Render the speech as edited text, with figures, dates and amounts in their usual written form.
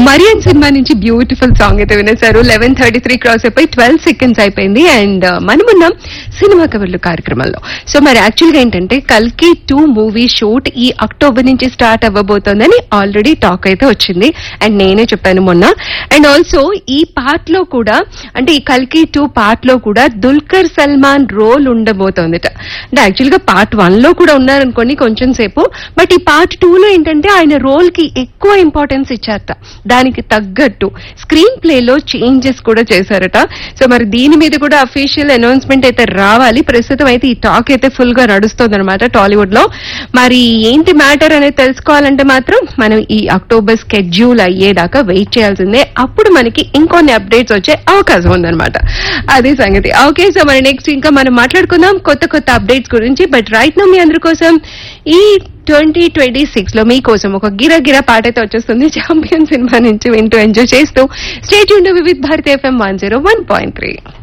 Marrion cinema నుంచి beautiful song అయితే వినేశారు. 11:33 cross అయిపోయి 12 seconds అయిపోయింది. అండ్ మనమున్నాం సినిమా కబుర్లు కార్యక్రమంలో. సో మరి యాక్చువల్ గా ఏంటంటే కల్కి 2 మూవీ షూట్ ఈ అక్టోబర్ నుంచి స్టార్ట్ అవ్వబోతోందని ఆల్రెడీ టాక్ అయితే వచ్చింది. అండ్ నేనే చెప్పాను మొన్న. అండ్ ఆల్సో ఈ పార్ట్ లో కూడా అంటే ఈ కల్కి 2 పార్ట్ లో కూడా దుల్కర్ సల్మాన్ రోల్ ఉండబోతోందట. అంటే యాక్చువల్ గా పార్ట్ 1 లో కూడా ఉన్నారనుకోండి కొంచెం సేపు, బట్ ఈ పార్ట్ 2 లో ఏంటంటే ఆయన రోల్ కి ఎక్కువ ఇంపార్టెన్స్ ఇచ్చారట. దానికి తగ్గట్టు స్క్రీన్ ప్లే లో చేంజెస్ కూడా చేశారట. సో మరి దీని మీద కూడా అఫీషియల్ అనౌన్స్మెంట్ అయితే రావాలి. ప్రస్తుతం అయితే ఈ టాక్ అయితే ఫుల్ గా నడుస్తుంది అనమాట టాలీవుడ్ లో. మరి ఏంటి మ్యాటర్ అనేది తెలుసుకోవాలంటే మాత్రం మనం ఈ అక్టోబర్ స్కెడ్యూల్ అయ్యేదాకా వెయిట్ చేయాల్సిందే. అప్పుడు మనకి ఇంకొన్ని అప్డేట్స్ వచ్చే అవకాశం ఉందన్నమాట. అది సంగతి. ఓకే, సో మరి నెక్స్ట్ ఇంకా మనం మాట్లాడుకుందాం కొత్త కొత్త అప్డేట్స్ గురించి. బట్ రైట్ నౌ మీ అందరి కోసం ఈ 2026 లో మీకోసం ఒక గిరగిర పాట అయితే వచ్చేస్తుంది. ఛాంపియన్ సినిమా నుంచి వింటూ ఎంజాయ్ చేస్తూ stay tuned with Bharati FM 101.3.